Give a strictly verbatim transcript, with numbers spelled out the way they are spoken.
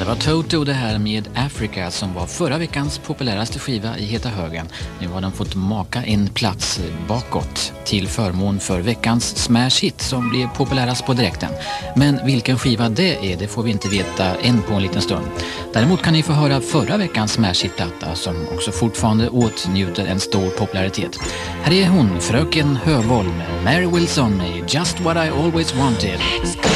Det var Toto det här med Africa som var förra veckans populäraste skiva i heta högen. Nu har den fått maka en plats bakåt till förmån för veckans smash hit som blev populärast på direkten. Men vilken skiva det är, det får vi inte veta än på en liten stund. Däremot kan ni få höra förra veckans smash hit-platta som också fortfarande åtnjuter en stor popularitet. Här är hon, fröken Hövoll med Mary Wilson med Just What I Always Wanted.